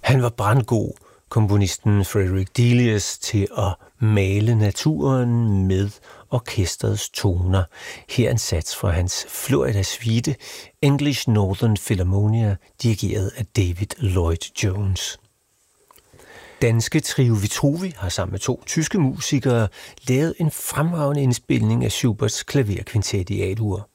Han var brandgod, komponisten Frederick Delius, til at male naturen med orkestrets toner. Her en sats fra hans Florida-suite, English Northern Philharmonia, dirigeret af David Lloyd Jones. Danske Trio Vitruvi har sammen med 2 tyske musikere lavet en fremragende indspilning af Schuberts klaverkvintet i A-dur.